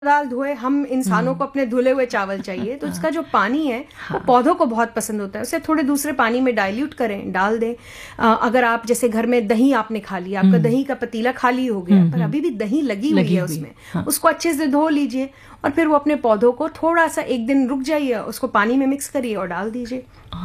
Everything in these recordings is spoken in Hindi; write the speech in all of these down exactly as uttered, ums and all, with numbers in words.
दाल धोए, हम इंसानों को अपने धुले हुए चावल चाहिए, तो इसका जो पानी है वो पौधों को बहुत पसंद होता है। उसे थोड़े दूसरे पानी में डाइल्यूट करें, डाल दें। आ, अगर आप जैसे घर में दही आपने खा लिया, आपका दही का पतीला खाली हो गया, पर अभी भी दही लगी हुई है उसमें, हाँ। उसको अच्छे से धो लीजिए और फिर वो अपने पौधों को थोड़ा सा एक दिन रुक जाइए, उसको पानी में मिक्स करिए और डाल दीजिए।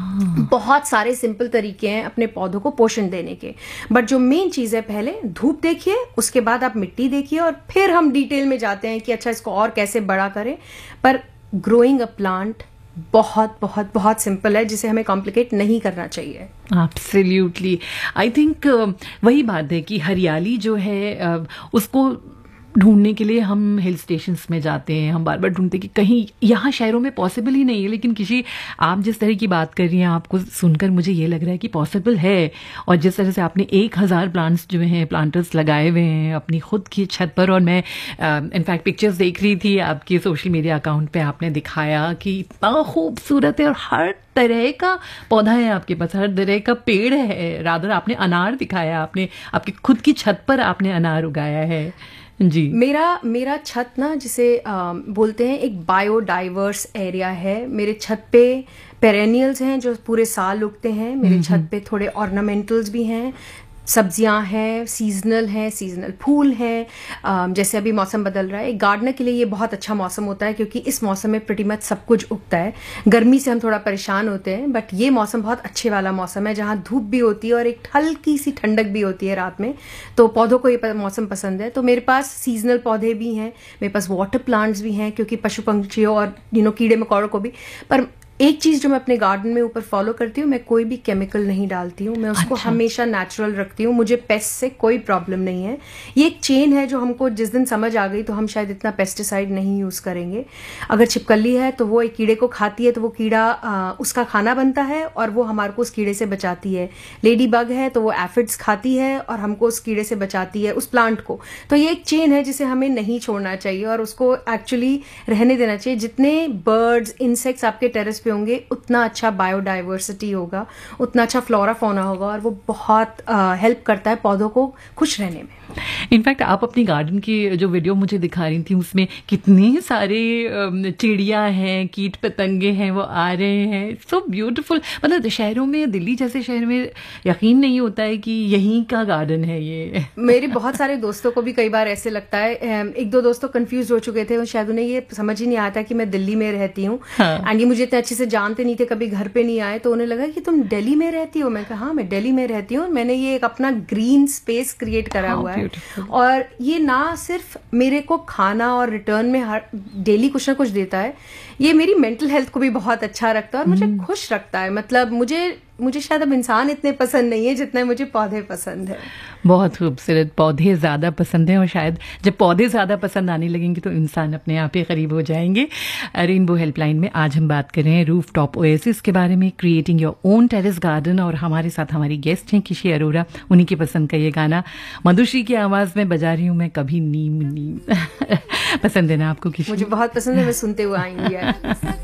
बहुत सारे सिंपल तरीके हैं अपने पौधों को पोषण देने के, बट जो मेन चीज है, पहले धूप देखिए, उसके बाद आप मिट्टी देखिए और फिर हम डिटेल में जाते हैं कि अच्छा इसको और कैसे बड़ा करें। पर ग्रोइंग अ प्लांट बहुत बहुत बहुत सिंपल है, जिसे हमें कॉम्प्लिकेट नहीं करना चाहिए। एब्सोल्युटली, आई थिंक वही बात है कि हरियाली जो है uh, उसको ढूंढने के लिए हम हिल स्टेशंस में जाते हैं, हम बार बार ढूंढते हैं कि कहीं यहाँ शहरों में पॉसिबल ही नहीं है, लेकिन किसी आप जिस तरह की बात कर रही हैं, आपको सुनकर मुझे ये लग रहा है कि पॉसिबल है। और जिस तरह से आपने एक हज़ार प्लांट्स जो हैं प्लांटर्स लगाए हुए हैं अपनी खुद की छत पर, और मैं इनफैक्ट पिक्चर्स देख रही थी आपके सोशल मीडिया अकाउंट पे, आपने दिखाया कि इतना खूबसूरत है और हर तरह का पौधा है आपके पास, हर तरह का पेड़ है। रादर आपने अनार दिखाया, आपने आपकी खुद की छत पर आपने अनार उगाया है जी। मेरा मेरा छत ना जिसे आ, बोलते हैं एक बायोडाइवर्स एरिया है। मेरे छत पे पेरेनियल्स हैं जो पूरे साल उगते हैं, मेरे छत पे थोड़े ऑर्नामेंटल्स भी हैं, सब्जियां हैं, सीजनल हैं, सीजनल फूल हैं। जैसे अभी मौसम बदल रहा है, एक गार्डनर के लिए ये बहुत अच्छा मौसम होता है, क्योंकि इस मौसम में प्रीटी मच सब कुछ उगता है। गर्मी से हम थोड़ा परेशान होते हैं, बट ये मौसम बहुत अच्छे वाला मौसम है, जहाँ धूप भी होती है और एक हल्की सी ठंडक भी होती है रात में, तो पौधों को ये मौसम पसंद है। तो मेरे पास सीजनल पौधे भी हैं, मेरे पास वाटर प्लांट्स भी हैं, क्योंकि पशु पंछियों और यू नो कीड़े मकोड़ों को भी। पर एक चीज जो मैं अपने गार्डन में ऊपर फॉलो करती हूँ, मैं कोई भी केमिकल नहीं डालती हूँ, मैं उसको अच्छा। हमेशा नेचुरल रखती हूँ। मुझे पेस्ट से कोई प्रॉब्लम नहीं है। ये एक चेन है जो हमको जिस दिन समझ आ गई तो हम शायद इतना पेस्टिसाइड नहीं यूज करेंगे। अगर छिपकली है तो वो एक कीड़े को खाती है, तो वो कीड़ा आ, उसका खाना बनता है और वो हमारे को उस कीड़े से बचाती है। लेडी बग है तो वो एफिड्स खाती है और हमको उस कीड़े से बचाती है, उस प्लांट को। तो ये एक चेन है जिसे हमें नहीं छोड़ना चाहिए और उसको एक्चुअली रहने देना चाहिए। जितने बर्ड्स, इंसेक्ट्स आपके टेरेस पे होंगे, उतना अच्छा बायोडाइवर्सिटी होगा, उतना अच्छा फ्लोरा फौना होगा, और वो बहुत हेल्प करता है पौधों को खुश रहने में। इनफैक्ट आप अपनी गार्डन की जो वीडियो मुझे दिखा रही थी, उसमें कितने सारे चिड़िया हैं, कीट पतंगे हैं, वो आ रहे हैं। So beautiful. मतलब शहरों में, दिल्ली जैसे शहर में यकीन नहीं होता है कि यहीं का गार्डन है ये। मेरे बहुत सारे दोस्तों को भी कई बार ऐसे लगता है, एक दो दोस्तों कंफ्यूज हो चुके थे, शायद उन्हें ये समझ ही नहीं आता कि मैं दिल्ली में रहती हूँ एंड ये मुझे इतने अच्छे से जानते नहीं थे, कभी घर पे नहीं आए, तो उन्हें लगा कि तुम दिल्ली में रहती हो। मैं कहा हाँ, मैं दिल्ली में रहती हूँ। मैंने ये एक अपना ग्रीन स्पेस क्रिएट करा हुआ है, और ये ना सिर्फ मेरे को खाना और रिटर्न में हर डेली कुछ ना कुछ देता है, ये मेरी मेंटल हेल्थ को भी बहुत अच्छा रखता है और मुझे खुश रखता है। मतलब मुझे मुझे शायद अब इंसान इतने पसंद नहीं है जितने मुझे पौधे पसंद है। बहुत खूबसूरत, पौधे ज़्यादा पसंद हैं, और शायद जब पौधे ज़्यादा पसंद आने लगेंगे तो इंसान अपने आप ही करीब हो जाएंगे। रेनबो हेल्पलाइन में आज हम बात कर रहे हैं रूफ टॉप ओएसिस के बारे में, creating your own terrace garden, और हमारे साथ हमारी गेस्ट हैं किशी अरोरा। उन्हीं की पसंद का ये गाना मधुश्री की आवाज़ में बजा रही हूँ मैं, कभी नीम नीम। पसंद है ना आपको किशी? मुझे बहुत पसंद है, मैं सुनते हुए आई हूँ।